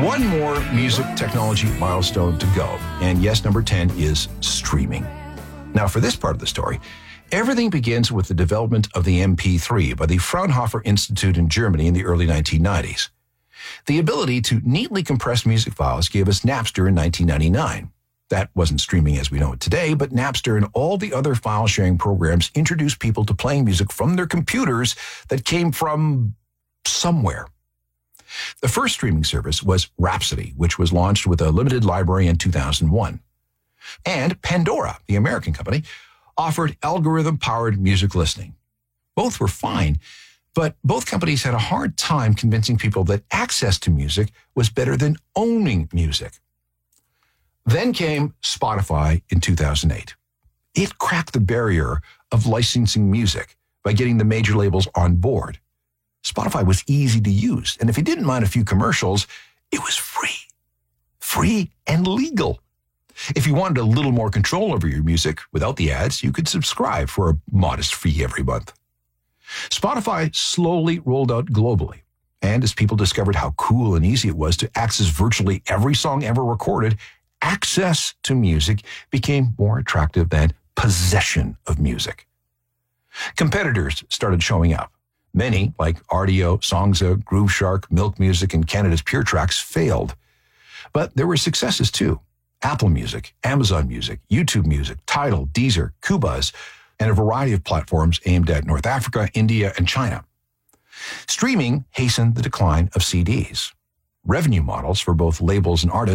One more music technology milestone to go. And yes, number 10 is streaming. Now, for this part of the story, everything begins with the development of the MP3 by the Fraunhofer Institute in Germany in the early 1990s. The ability to neatly compress music files gave us Napster in 1999. That wasn't streaming as we know it today, but Napster and all the other file-sharing programs introduced people to playing music from their computers that came from somewhere. The first streaming service was Rhapsody, which was launched with a limited library in 2001. And Pandora, the American company, offered algorithm-powered music listening. Both were fine, but both companies had a hard time convincing people that access to music was better than owning music. Then came Spotify in 2008. It cracked the barrier of licensing music by getting the major labels on board. Spotify was easy to use, and if you didn't mind a few commercials, it was free. Free and legal. If you wanted a little more control over your music without the ads, you could subscribe for a modest fee every month. Spotify slowly rolled out globally, and as people discovered how cool and easy it was to access virtually every song ever recorded, access to music became more attractive than possession of music. Competitors started showing up. Many, like Rdio, Songza, Grooveshark, Milk Music, and Canada's Pure Tracks, failed. But there were successes too. Apple Music, Amazon Music, YouTube Music, Tidal, Deezer, Qobuz, and a variety of platforms aimed at North Africa, India, and China. Streaming hastened the decline of CDs. Revenue models for both labels and artists